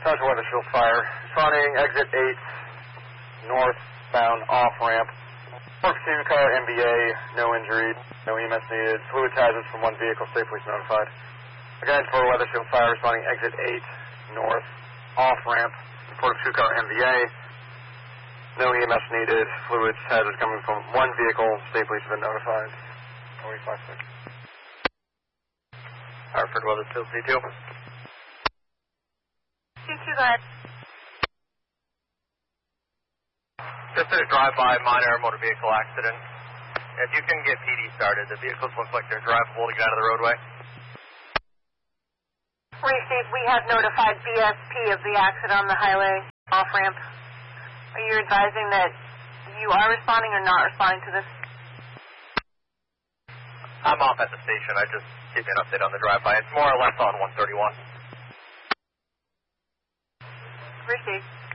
Central Weathersfield Fire. Responding exit 8, northbound off-ramp. Pursuit car MBA, no injury, no EMS needed. Fluid hazards from one vehicle, state police notified. Again, for Weathersfield Fire, responding exit 8, north, off-ramp. Pursuit car MBA, no EMS needed. Fluid hazards coming from one vehicle, state police have been notified. 45-6. Hartford, Weathersfield, C2. C2, go ahead. Just a drive-by minor motor vehicle accident. If you can get PD started, the vehicles look like they're drivable to get out of the roadway. Received. We have notified BSP of the accident on the highway off-ramp. Are you advising that you are responding or not responding to this? I'm off at the station. I just gave you an update on the drive-by. It's more or less on 131. Received.